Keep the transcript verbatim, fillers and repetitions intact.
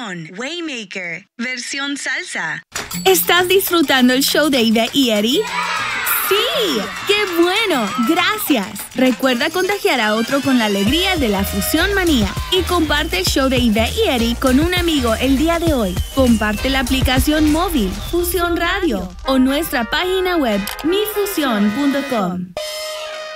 Fusión, Waymaker, versión salsa. ¿Estás disfrutando el show de Ivette y Eddie? ¡Sí! ¡Qué bueno! ¡Gracias! Recuerda contagiar a otro con la alegría de la Fusión Manía y comparte el show de Ivette y Eddie con un amigo el día de hoy. Comparte la aplicación móvil Fusión Radio o nuestra página web mi fusión punto com.